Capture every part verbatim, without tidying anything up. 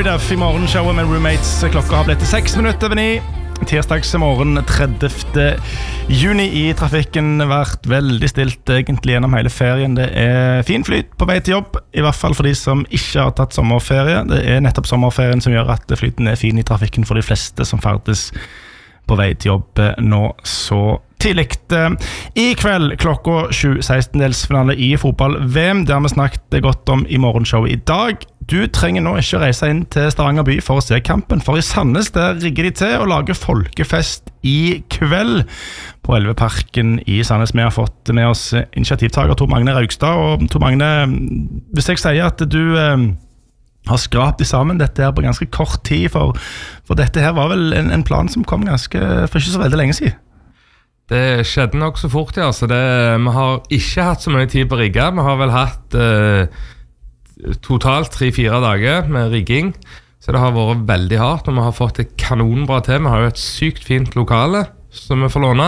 Mary Duff I morgenshowet med Roommates. Klokka har blitt til seks minutter over ni. Tirsdagsmorgen tredivte juni I trafikken. Vært veldig stilt egentlig gjennom hele ferien. Det er fin flyt på vei til jobb, I hvert fall for de som ikke har tatt sommerferie. Det er nettopp sommerferien som gjør at flyten er fin I trafikken for de fleste som ferdes på vei til jobb nå så tidligt. I kveld klokka sju sekstendelsfinale I fotball-VM. Det har vi snakket godt om I morgenshowet I dag. Du trenger nå ikke reise inn til Stavanger by for å se kampen, for I Sandnes der rigger de til å lage folkefest I kveld på Elveparken I Sandnes. Vi har fått med oss initiativtager Tor Magne Raugstad, og Tor Magne, hvis jeg sier at du eh, har skrapt I sammen dette her på ganske kort tid, for, for dette her var vel en, en plan som kom ganske for ikke så veldig lenge siden. Det skjedde nok så fort, ja. Så det, vi har ikke hatt så mye tid på rigga. Vi har vel hatt eh, totalt tre-fire dager med rigging, så det har vært veldig hardt, og vi har fått et kanonbra til. Vi har jo et sykt fint lokale som vi får låne,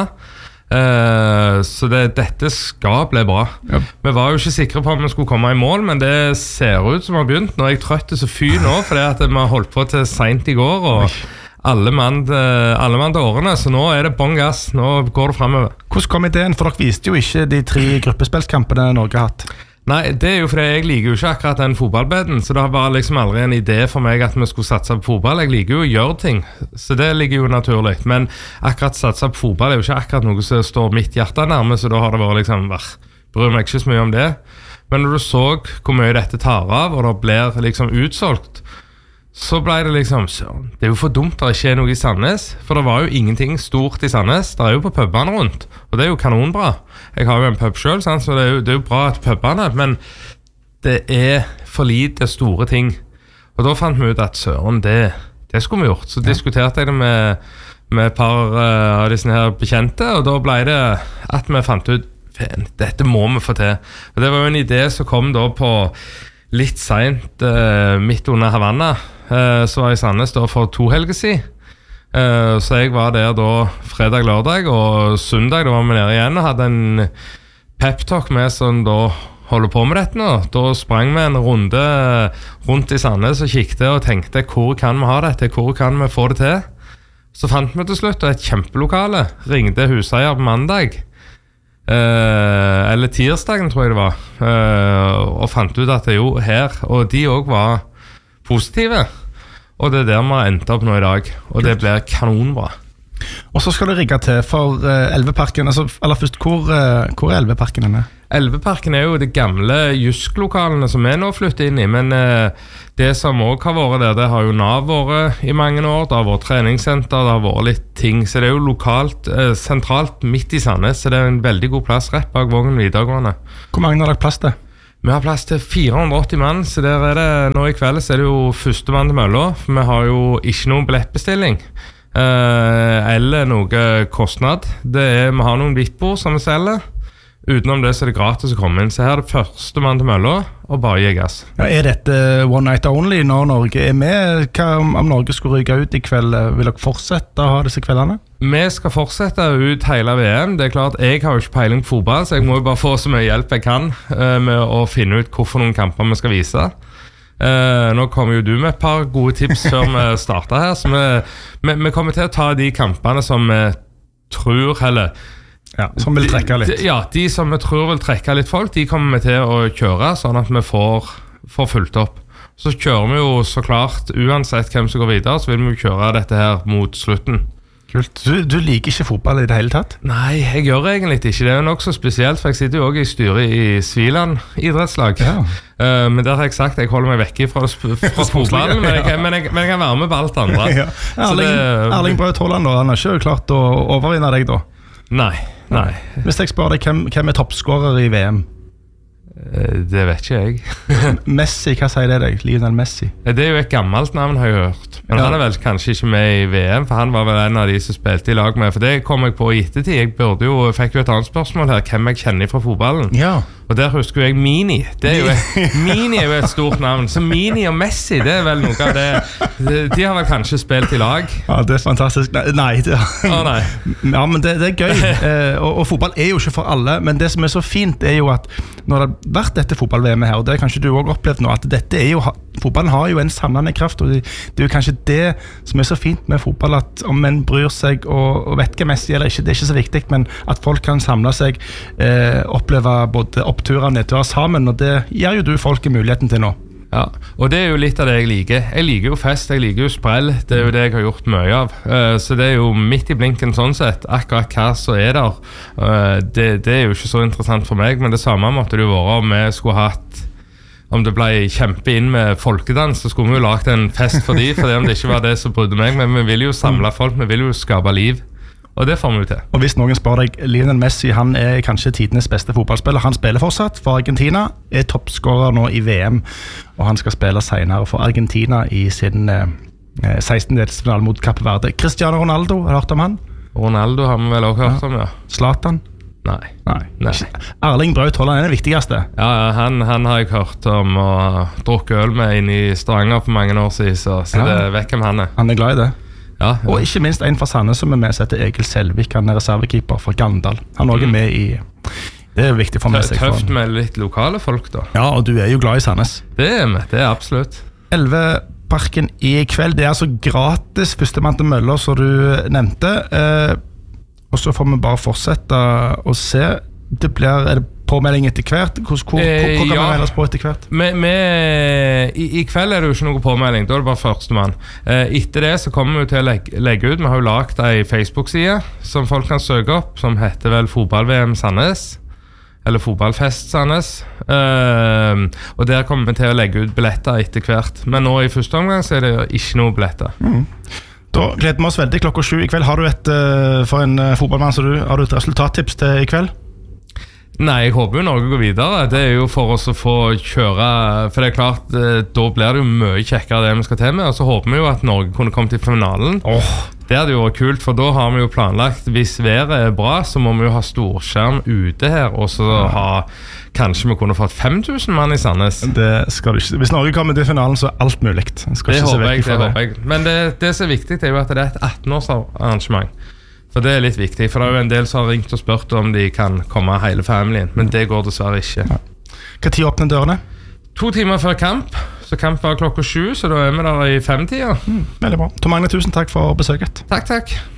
uh, så det, dette skal bli bra. Ja. Vi var jo ikke sikre på om vi skulle komme I mål, men det ser ut som vi har begynt. Nå er jeg trøtt så fy nå, fordi at vi har holdt på til sent I går, og alle mann, alle mann til årene, så nå er det bong gass, nå går det fremover. Hvordan kom ideen? For dere viste jo ikke de tre gruppespillskampene Norge har hatt. Nei, det er jo fordi jeg liker jo ikke akkurat den fotballbeden, så det var liksom aldri en idé for meg at vi skulle satse på fotball. Jeg liker jo å gjøre ting, så det ligger jo naturlig. Men akkurat satse på fotball er jo ikke akkurat noe som står mitt hjerte nærme, så da har det vært liksom, bryr meg ikke så mye om det. Men når du så hvor mye dette tar av, og det blir liksom utsolgt, så ble det liksom, så, det er jo for dumt at det ikke er noe I Sandnes, for det var jo ingenting stort I Sandnes. Det er jo på pubene rundt, og det er jo kanonbra. Jeg har jo en pub selv, sant? Så det er, jo, det er jo bra at pubene, men det er for lite store ting. Og da fant vi ut at søren, det, det skulle vi gjort. Så ja. Diskuterte jeg det med, med et par uh, av disse her bekjente, og da ble det at vi fant ut, dette må vi få til. Og det var jo en idé som kom da på litt sent uh, midt under Havanna, uh, så var jeg I Sandnes da for to helger siden. Uh, så jeg var der da fredag, lørdag og søndag, da var vi nede igjen og hadde en pep-talk med som da holder på med dette nå. Da sprang vi en runde rundt I Sandnes og kikte og tenkte, hvor kan vi ha dette, hvor kan vi få det til? Så fant vi til slutt et kjempelokale, ringte huseier på mandag, Uh, eller tirsdagen tror jeg det var, uh, og fant ut at det jo her, og de også var positive, og det er der vi har endt opp nå I dag, og det blir kanonbra. Og så skal du rigge til for uh, Elveparken, altså, eller først, hvor, uh, hvor er Elveparken henne? Elveparken er jo det gamle Jusk-lokalene som vi nå flytter inn I, men uh, det som også har vært der, det har jo Nav vært I mange år, det har vært treningssenter, det har vært litt ting, så det er jo lokalt, uh, sentralt midt I Sandnes, så det er en veldig god plass rett bak Vågen videregående. Hvor mange har dere plass til? Vi har plass til fire hundre og åtti mann, så der er det, nå I kveld så er det jo første mann til mølla, for vi har jo ikke noen billettbestilling. Uh, eller noe kostnad. Det er, vi har noen vippord som vi selger. Utenom det så er det gratis å komme inn. Så her er det første mann til mølla, og bare gi gass. Ja, er dette one night only når Norge er med? Hva om, om Norge skulle ryke ut I kveld? Vil dere fortsette å ha disse kveldene? Vi skal fortsette ut hele VM. Det er klart, jeg har jo ikke peiling på fotball, så jeg må jo bare få så mye hjelp jeg kan uh, med å finne ut hvorfor noen kamper vi skal vise. Uh, nå kommer jo du med et par gode tips før vi starter her, så vi, vi, vi kommer til å ta de kampene som vi tror, eller ja, som vil trekke litt. De, ja, de som vi tror vil trekke litt folk, de kommer vi til å kjøre sånn at vi får, får fulgt opp. Så kjører vi jo så klart, uansett hvem som går videre, så vil vi jo kjøre dette her mot slutten. Kult. Du, du liker ikke fotball I det hele tatt? Nei, jeg gjør egentlig ikke. Det er jo nok så spesielt, for jeg sitter jo også I styret I Sviland idrettslag. Ja. Uh, men der har jeg sagt at jeg holder meg vekke fra, fra fotballen, men, jeg, men, jeg, men jeg kan være med på alt andre. Ja. Erling, det, Erling Braut Haaland, han har ikke klart å overvinne deg da? Nei, nei. Hvis jeg spør deg, hvem, hvem er toppskårer I VM? Det vet ikke jeg. Messi, hva sier det deg? Lionel Messi? Det er jo et gammelt navn, har jeg hørt. Men ja. Han er vel kanskje ikke med I VM, for han var vel en av de som spilte I lag med. For det kom jeg på I ettertid. Jeg burde jo, fikk jo et annet spørsmål her, hvem jeg kjenner fra fotballen. Ja. Og der husker jeg Mini. Det er jo et, Mini er jo et stort navn. Så Mini og Messi, det er vel noe av det. De har vel kanskje spilt I lag. Ja, det er fantastisk. Nei, det, oh, nei. Ja, men det, det er gøy. Eh, og, og fotball er jo ikke for alle, men det som er så fint er jo at når det har vært dette fotball-V M her, og det har kanskje du også opplevd nå, at dette er jo fotballen har jo en samlende kraft, og det, det er jo kanskje det som er så fint med fotball, at om menn bryr seg og, og vet hva Messi eller ikke, det er ikke så viktig, men at folk kan samle seg, eh, oppleve både oppturer og nedturer sammen, og det gir jo du folk muligheten til nå. Ja, og det er jo litt av det jeg liker. Jeg liker jo fest, jeg liker jo sprell. Det er jo det jeg har gjort mye av. Uh, så det er jo midt i blinken sånn sett. Akkurat hva så er der. Uh, det, det er jo ikke så interessant for meg, men det samme måtte det jo være om vi skulle hatt, om det ble kjempe inn med folkedans, så skulle vi jo lagt en fest for de, for det om det ikke var det som brydde meg, men vi vil jo samle folk, vi vil jo skape liv. Og det får vi jo til. Og hvis noen spør deg, Lionel Messi, han er kanskje tidenes beste fotballspiller. Han spiller fortsatt for Argentina, er toppskårer nå i V M, og han skal spille senere for Argentina i sin eh, sekstendedelsfinale mot Kapp Verde. Cristiano Ronaldo, har du hørt om han? Ronaldo har vi vel også hørt om, ja. Zlatan? Nei. Nei. Nei. Erling Braut Haaland er den viktigste. Ja, han, han har jeg hørt om og drukket øl med inn i Stavanger for mange år siden, så, så ja. Det vet hvem han er. Han er glad i det. Ja, ja. Og ikke minst en fra Sandnes som er med, som heter Egil Selvik. Han er reservekeeper for Gandal. Han er også med i... Det er viktig for meg. Tøft med litt lokale folk da. Ja, og du er jo glad i Sandnes. Det er vi, det er absolutt. Elveparken i kveld, det er altså gratis førstemann til Møller, som du nevnte. Eh, og så får vi bare fortsette å se. Det blir... Er det påmelding etter hvert? Hvor, hvor, hvor, hvor kan ja. vi melde oss på etter hvert? Med, med, i, I kveld er det jo ikke noe påmelding, da er det bare førstemann. Eh, etter det så kommer vi til å legge, legge ut, vi har jo lagt en Facebook-side som folk kan søke opp, som heter vel Fotball-V M Sandnes, eller Fotballfest Sandnes. Eh, og der kommer vi til å legge ut billetter etter hvert. Men nå i første omgang så er det ikke noe billetter. Mm. Da gleder vi oss veldig klokka sju i kveld. Har du et, uh, for en uh, fotballmann, så du, har du et resultattips til i kveld? Nei, jeg håper jo Norge går videre. Det er jo for oss å få kjøre, for det er klart, da blir det jo mye kjekkere det vi skal til med, og så håper vi jo at Norge kunne komme til finalen. Oh. Det hadde jo vært kult, for da har vi jo planlagt, hvis været er bra, så må vi jo ha storskjerm ute her, og så ha, kanskje vi kunne fått fem tusen mann i Sandnes. Det skal du ikke. Hvis Norge kommer til finalen, så er alt mulig. Jeg skal det ikke håper se jeg, det, det. håper jeg. Men det, det som er viktig er jo at det er et atten-års arrangement. For det er litt viktig, for det er jo en del som har ringt og spurt om de kan komme hele familien, men det går dessverre ikke. Ja. Hva tid åpner dørene? To timer før kamp, så kamp var klokka sju, så da er vi der i femtida. Mm, veldig bra. Tom Magne, tusen takk for besøket. Takk, takk.